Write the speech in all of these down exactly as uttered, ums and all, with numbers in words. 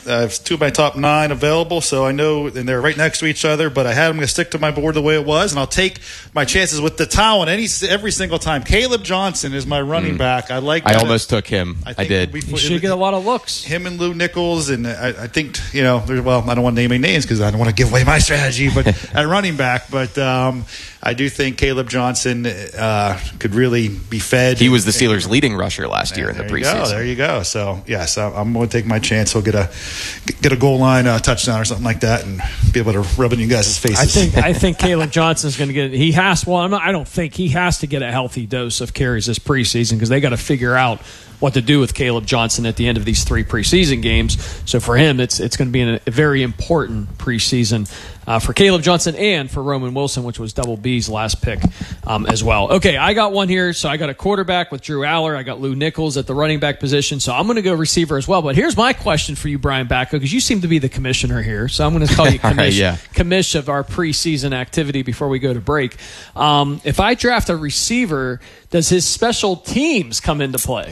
I have two of my top nine available, so I know, and they're right next to each other, but I had them going to stick to my board the way it was, and I'll take my chances with the talent any every single time. Caleb Johnson is my running mm. back. I like. I almost took him. I, I did. We, he should get a lot of looks. Him and Lou Nichols, and I, I think you know. Well, I don't want to name any names because I don't want to give away my strategy, but at running back, but um, I do think Caleb Johnson uh, could really be fed. He was the Steelers' leading rusher last year in the there preseason. You go, there you go. So yes, I'm going to take my chance. He'll get a get a goal line uh, touchdown or something like that, and be able to rub it in you guys' faces. I think I think Caleb Johnson's going to get. He has. Well, I'm not, I don't think he has to get a healthy dose of carries this preseason because they got to figure out what to do with Caleb Johnson at the end of these three preseason games. So for him, it's it's going to be a, a very important preseason uh, for Caleb Johnson and for Roman Wilson, which was Double B's last pick um, as well. Okay, I got one here. So I got a quarterback with Drew Aller. I got Lou Nichols at the running back position. So I'm going to go receiver as well. But here's my question for you, Brian Backo, because you seem to be the commissioner here. So I'm going to call you commish, right, yeah. commish of our preseason activity before we go to break. Um, if I draft a receiver, does his special teams come into play?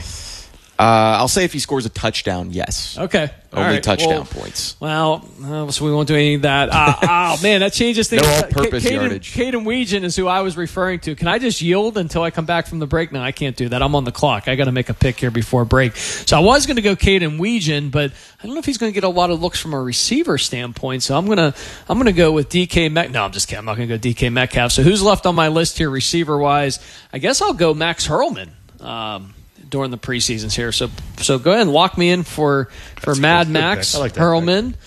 Uh, I'll say if he scores a touchdown, yes. Okay. Only right. touchdown well, points. Well, uh, so we won't do any of that. Uh, oh, man, that changes things. No all-purpose Caden, yardage. Caden Weegan is who I was referring to. Can I just yield until I come back from the break? No, I can't do that. I'm on the clock. I got to make a pick here before break. So I was going to go Caden Weegan, but I don't know if he's going to get a lot of looks from a receiver standpoint. So I'm going to I'm going to go with D K Metcalf. No, I'm just kidding. I'm not going to go D K Metcalf. So who's left on my list here receiver-wise? I guess I'll go Max Hurlman. Um during the preseasons here. So so go ahead and lock me in for, for That's Mad good. Max Like Hurlman,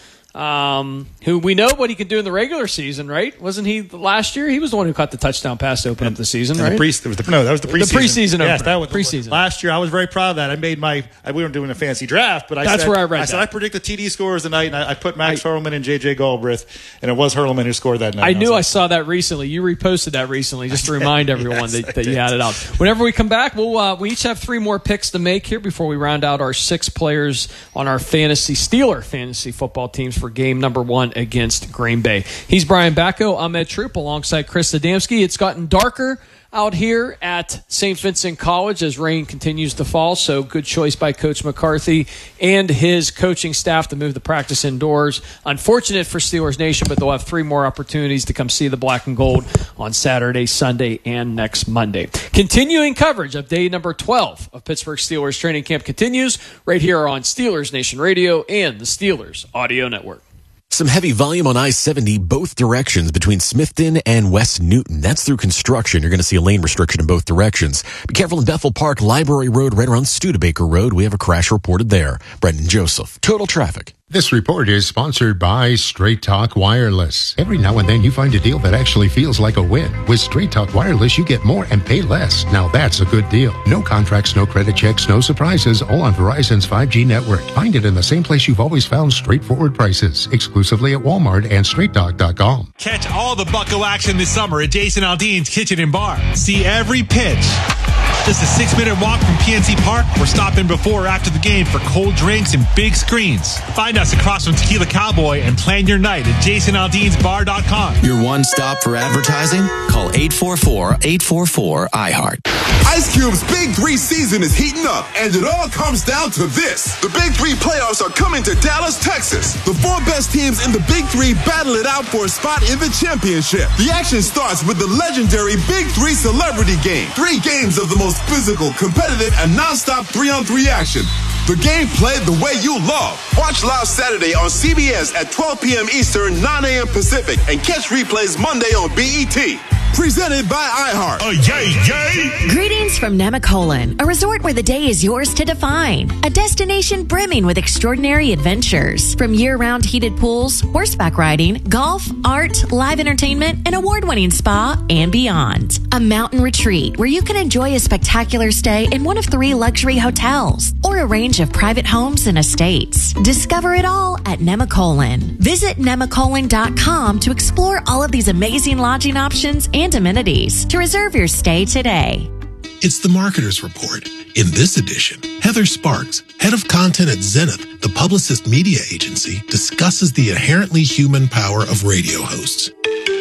um, who we know what he could do in the regular season, right? Wasn't he last year? He was the one who caught the touchdown pass to open and, up the season, and right? The pre- was the, no, that was the preseason. The preseason yes, opener. that was preseason. Last year, I was very proud of that. I made my, I, we weren't doing a fancy draft, but I That's said, where I read I that. said I predict the T D scores tonight, and I, I put Max I, Hurlman and J J Galbraith, and it was Hurlman who scored that night. I knew I, I saw that recently. You reposted that recently just to remind everyone yes, that, that you had it out. Whenever we come back, we'll uh, we each have three more picks to make here before we round out our six players on our fantasy Steeler fantasy football teams for game number one against Green Bay. He's Brian Backo. I'm Ed Troop alongside Chris Adamski. It's gotten darker out here at Saint Vincent College as rain continues to fall, so good choice by Coach McCarthy and his coaching staff to move the practice indoors. Unfortunate for Steelers Nation, but they'll have three more opportunities to come see the black and gold on Saturday, Sunday, and next Monday. Continuing coverage of day number twelve of Pittsburgh Steelers training camp continues right here on Steelers Nation Radio and the Steelers Audio Network. Some heavy volume on I seventy both directions between Smithton and West Newton. That's through construction. You're going to see a lane restriction in both directions. Be careful in Bethel Park, Library Road, right around Studebaker Road. We have a crash reported there. Brendan Joseph, Total Traffic. This report is sponsored by Straight Talk Wireless. Every now and then you find a deal that actually feels like a win. With Straight Talk Wireless, you get more and pay less. Now that's a good deal. No contracts, no credit checks, no surprises, all on Verizon's five G network. Find it in the same place you've always found straightforward prices. Exclusively at Walmart and straight talk dot com. Catch all the Bucko action this summer at Jason Aldean's Kitchen and Bar. See every pitch. Just a six-minute walk from P N C Park. We're stopping before or after the game for cold drinks and big screens. Find us across from Tequila Cowboy and plan your night at jason aldeans bar dot com. Your one stop for advertising? Call eight four four, eight four four, I heart. Ice Cube's Big Three season is heating up, and it all comes down to this. The Big Three playoffs are coming to Dallas, Texas. The four best teams in the Big Three battle it out for a spot in the championship. The action starts with the legendary Big Three Celebrity Game. Three games of the most physical, competitive, and nonstop three-on-three action. The game played the way you love. Watch live Saturday on C B S at twelve p.m. Eastern, nine a.m. Pacific, and catch replays Monday on B E T. Presented by iHeart. Oh, yay, yay! Greetings from Nemacolin, a resort where the day is yours to define. A destination brimming with extraordinary adventures. From year-round heated pools, horseback riding, golf, art, live entertainment, an award-winning spa, and beyond. A mountain retreat where you can enjoy a spectacular stay in one of three luxury hotels or a range of private homes and estates. Discover it all at Nemacolin. Visit nemacolin dot com to explore all of these amazing lodging options and amenities. To reserve your stay today. It's the Marketer's Report. In this edition, Heather Sparks, head of content at Zenith, the Publicist media agency, discusses the inherently human power of radio hosts.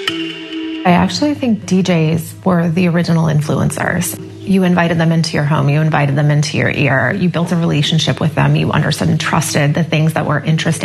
I actually think D Js were the original influencers. You invited them into your home. You invited them into your ear. You built a relationship with them. You understood and trusted the things that were interesting